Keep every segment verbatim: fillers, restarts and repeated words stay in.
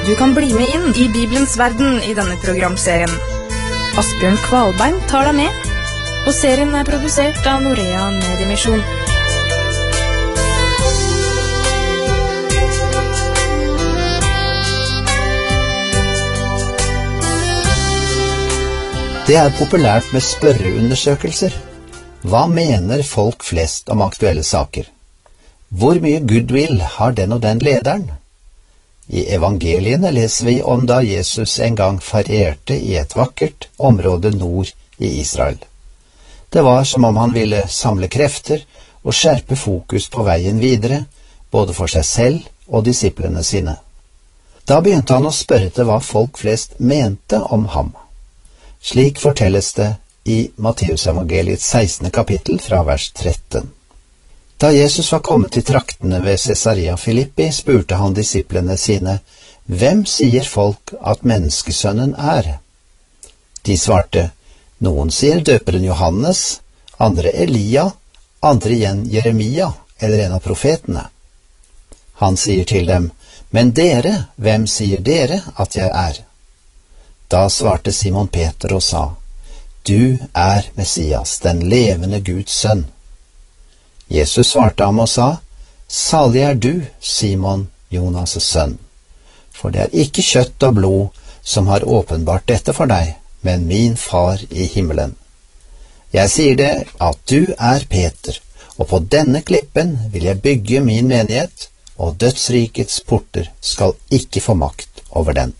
Du kan bli med inn i Bibelens verden i denne programserien. Asbjørn Kvalbein tar deg med, og serien er produsert av Norea Mediemisjon. Det er populært med spørreundersøkelser. Hva mener folk flest om aktuelle saker? Hvor mye goodwill har den og den lederen? I evangeliene leser vi om da Jesus en gang ferierte i et vakkert område nord i Israel. Det var som om han ville samle krefter og skjerpe fokus på veien videre, både for seg selv og disiplene sine. Da begynte han å spørre til hva folk flest mente om ham. Slik fortelles det i Matteusevangeliets sekstende kapittel fra vers tretten. Da Jesus var kommet til traktene ved Cesarea Filippi, spurte han disiplene sine, «Hvem sier folk at menneskesønnen er?» De svarte, «Noen sier døperen Johannes, andre Elia, andre igjen Jeremia, eller en av profetene.» Han sier til dem, «Men dere, hvem sier dere at jeg er?» Da svarte Simon Peter og sa, «Du er Messias, den levende Guds sønn.» Jesus svarte ham og sa, «Salig er du, Simon, Jonas' sønn, for det er ikke kjøtt og blod som har åpenbart dette for deg, men min far i himmelen. Jeg sier det at du er Peter, og på denne klippen vil jeg bygge min menighet, og dødsrikets porter skal ikke få makt over den.»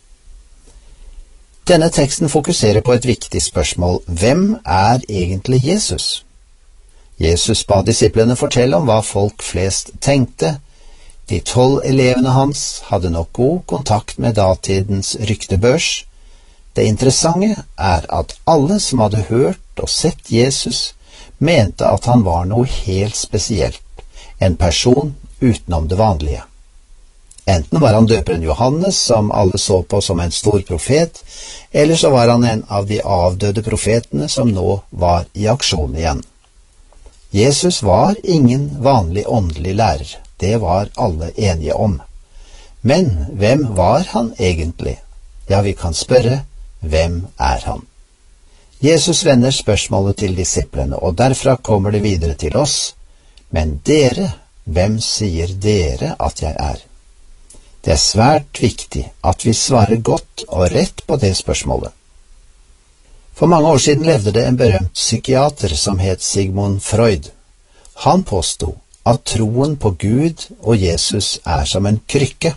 Denne teksten fokuserer på et viktig spørsmål. Hvem er egentlig Jesus? Jesus ba disiplene fortelle om hva folk flest tenkte. De tolv elevene hans hadde nok god kontakt med datidens ryktebørs. Det interessante er at alle som hadde hørt og sett Jesus, mente at han var noe helt spesielt, en person utenom det vanlige. Enten var han døperen Johannes, som alle så på som en stor profet, eller så var han en av de avdøde profetene som nå var i aksjon igjen. Jesus var ingen vanlig åndelig lærer, det var alle enige om. Men hvem var han egentlig? Ja, vi kan spørre, hvem er han? Jesus vender spørsmålet til disiplene, og derfra kommer det videre til oss. Men dere, hvem sier dere at jeg er? Det er svært viktig at vi svarer godt og rett på det spørsmålet. For mange år siden levde det en berømt psykiater som het Sigmund Freud. Han påstod at troen på Gud og Jesus er som en krykke.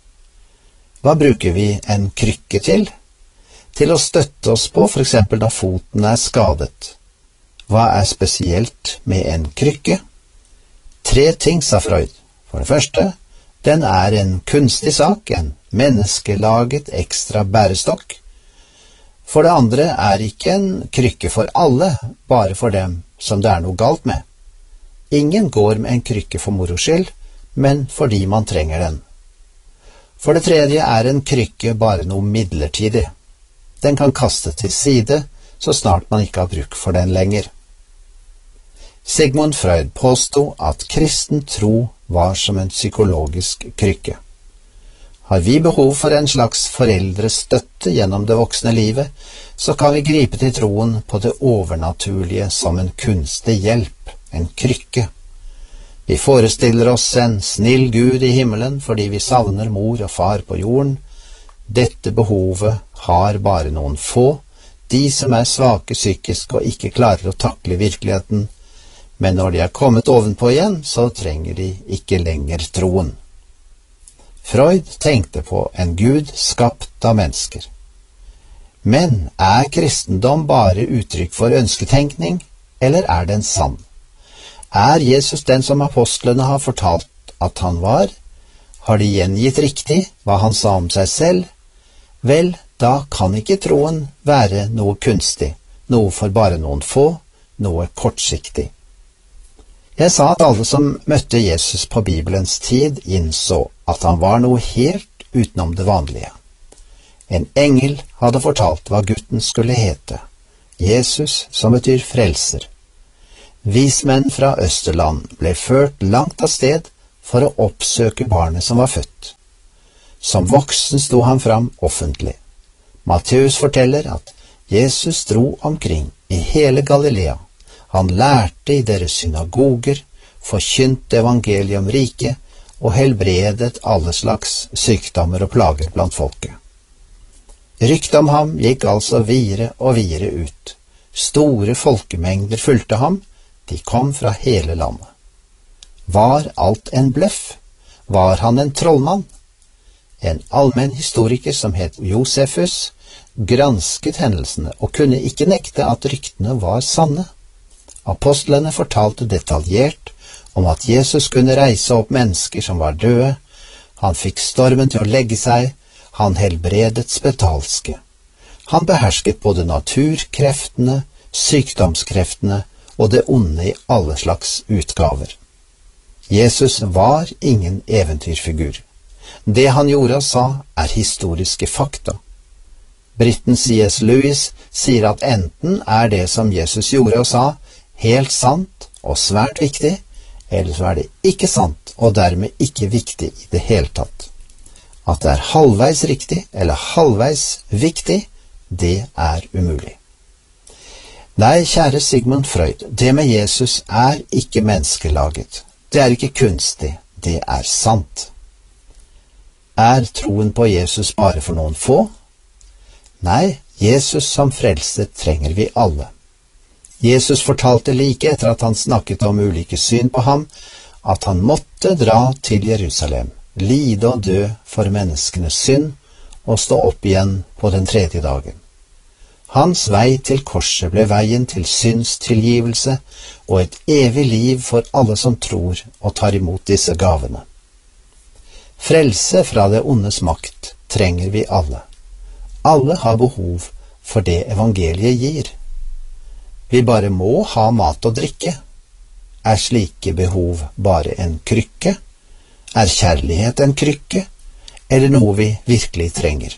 Hva bruker vi en krykke til? Til å støtte oss på, for eksempel da foten er skadet. Hva er spesielt med en krykke? Tre ting, sa Freud. For det første, den er en kunstig sak, en menneskelaget ekstra bærestokk. For det andre er ikke en krykke for alle, bare for dem som det er noe galt med. Ingen går med en krykke for moro skyld, men fordi man trenger den. For det tredje er en krykke bare noe midlertidig. Den kan kastes til side, så snart man ikke har bruk for den lenger. Sigmund Freud påstod at kristen tro var som en psykologisk krykke. Har vi behov for en slags foreldrestøtte gjennom det voksne livet, så kan vi gripe til troen på det overnaturlige som en kunstig hjelp, en krykke. Vi forestiller oss en snill Gud i himmelen fordi vi savner mor og far på jorden. Dette behovet har bare noen få, de som er svake psykisk og ikke klarer å takle virkeligheten, men når de er kommet ovenpå igjen, så trenger de ikke lenger troen. Freud tenkte på en Gud skapt av mennesker. Men er kristendom bare uttrykk for ønsketenkning, eller er den sann? Er Jesus den som apostlene har fortalt at han var? Har de gjengitt riktig hva han sa om seg selv? Vel, da kan ikke troen være noe kunstig, noe for bare noen få, noe kortsiktig. Jeg sa at alle som møtte Jesus på Bibelens tid innså at han var noe helt utenom det vanlige. En engel hadde fortalt hva gutten skulle hete, Jesus som betyr frelser. Vismenn fra Østerland ble ført langt av sted for å oppsøke barnet som var født. Som voksen sto han fram offentlig. Matteus forteller at Jesus dro omkring i hele Galilea. Han lærte i deres synagoger, forkynte evangeliet om riket og helbredet alle slags sykdommer og plager blant folket. Ryktet om ham gikk altså videre og videre ut. Store folkemengder fulgte ham, de kom fra hele landet. Var alt en bløff? Var han en trollmann? En allmenn historiker som het Josefus gransket hendelsene og kunne ikke nekte at ryktene var sanne. Apostlene fortalte detaljert om at Jesus kunne reise opp mennesker som var døde, han fikk stormen til å legge seg, han helbredet spedalske. Han behersket både naturkreftene, sykdomskreftene og det onde i alle slags utgaver. Jesus var ingen eventyrfigur. Det han gjorde og sa er historiske fakta. Britten C S Lewis sier at enten er det som Jesus gjorde og sa helt sant og svært viktig, eller så er det ikke sant og dermed ikke viktig i det hele tatt. At det er halvveis riktig eller halvveis viktig, det er umulig. Nei, kjære Sigmund Freud, det med Jesus er ikke menneskelaget. Det er ikke kunstig, det er sant. Er troen på Jesus bare for noen få? Nei, Jesus som frelser trenger vi alle. Jesus fortalte like etter at han snakket om ulike syn på ham, at han måtte dra til Jerusalem, lide og dø for menneskenes synd, og stå opp igjen på den tredje dagen. Hans vei til korset ble veien til syndstilgivelse og et evig liv for alle som tror og tar imot disse gavene. Frelse fra det ondes makt trenger vi alle. Alle har behov for det evangeliet gir. Vi bare må ha mat og drikke. Er slike behov bare en krykke? Er kjærlighet en krykke, eller noe vi virkelig trenger?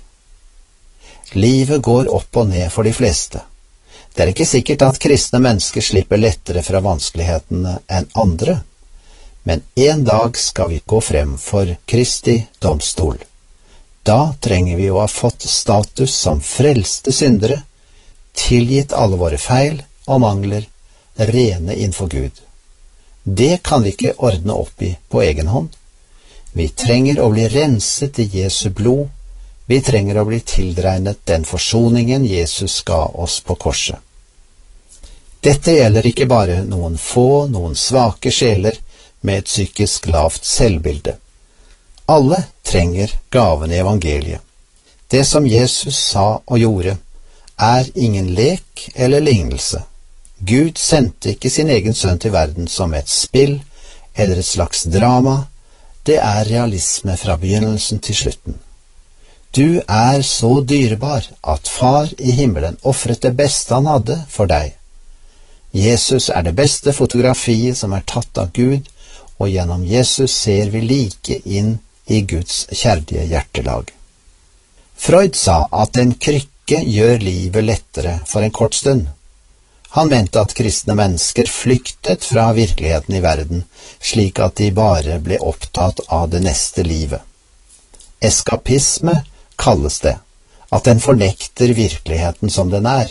Livet går opp og ned for de fleste. Det er ikke sikkert at kristne mennesker slipper lettere fra vanskelighetene enn andre, men en dag skal vi gå frem for Kristi domstol. Da trenger vi å ha fått status som frelste syndere, tilgitt alle våre feil og mangler, rene innenfor Gud. Det kan vi ikke ordne opp i på egen hånd. Vi trenger å bli renset i Jesu blod. Vi trenger å bli tildregnet den forsoningen Jesus ga oss på korset. Dette gjelder ikke bare noen få, noen svake sjeler med et psykisk lavt selvbilde. Alle trenger gaven i evangeliet. Det som Jesus sa og gjorde, er ingen lek eller lignelse. Gud sendte ikke sin egen sønn til verden som et spill eller et slags drama. Det er realisme fra begynnelsen til slutten. Du er så dyrebar at Far i himmelen offret det beste han hadde for deg. Jesus er det beste fotografiet som er tatt av Gud, og gjennom Jesus ser vi like inn i Guds kjærlige hjertelag. Freud sa at en krykke gjør livet lettere for en kort stund. Han mente at kristne mennesker flyktet fra virkeligheten i verden, slik at de bare ble opptatt av det neste livet. Eskapisme kalles det, at den fornekter virkeligheten som den er.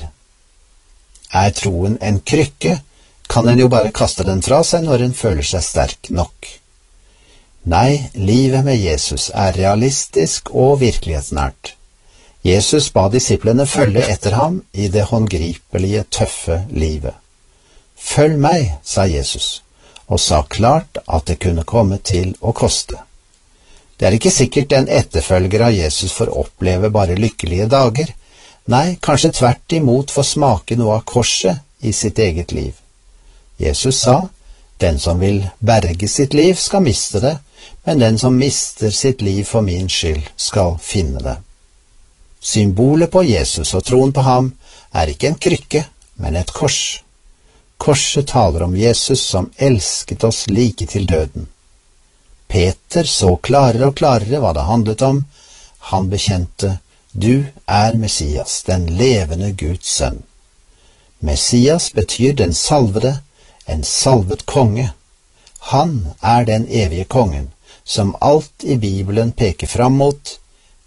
Er troen en krykke, kan en jo bare kaste den fra seg når en føler seg sterk nok. Nei, livet med Jesus er realistisk og virkelighetsnært. Jesus ba disiplene følge etter ham i det håndgripelige, tøffe livet. Følg meg, sa Jesus, og sa klart at det kunne komme til å koste. Det er ikke sikkert en etterfølger av Jesus får oppleve bare lykkelige dager. Nei, kanskje tvert imot får smake noe av korset i sitt eget liv. Jesus sa, den som vil berge sitt liv skal miste det, men den som mister sitt liv for min skyld skal finne det. Symbolet på Jesus og troen på ham er ikke en krykke, men et kors. Korset taler om Jesus som elsket oss like til døden. Peter så klarere og klarere hva det handlet om. Han bekjente, du er Messias, den levende Guds sønn. Messias betyr den salvede, en salvet konge. Han er den evige kongen, som alt i Bibelen peker fram mot,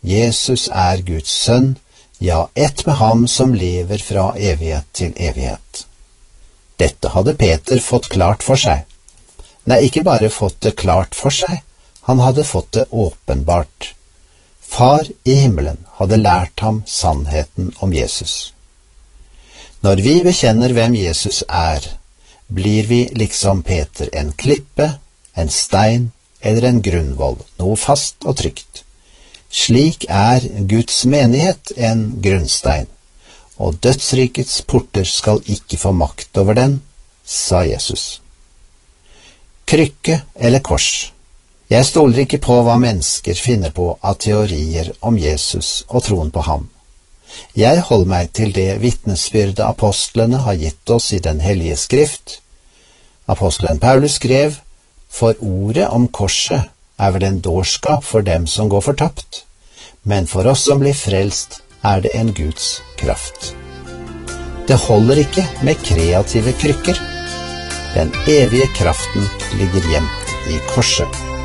Jesus er Guds sønn, ja, ett med ham som lever fra evighet til evighet. Dette hadde Peter fått klart for seg. Nei, ikke bare fått det klart for seg, han hadde fått det åpenbart. Far i himmelen hadde lært ham sannheten om Jesus. Når vi bekjenner hvem Jesus er, blir vi liksom Peter en klippe, en stein eller en grunnvoll, noe fast og trygt. Slik er Guds menighet en grunnstein, og dødsrikets porter skal ikke få makt over den, sa Jesus. Krykke eller kors. Jeg stoler ikke på hva mennesker finner på av teorier om Jesus og troen på ham. Jeg holder meg til det vitnesbyrdet apostlene har gitt oss i den hellige skrift. Apostelen Paulus skrev, for ordet om korset er vel en dårskap for dem som går fortapt, men for oss som blir frelst er det en Guds kraft. Det holder ikke med kreative krykker. Den evige kraften ligger gjemt i korset.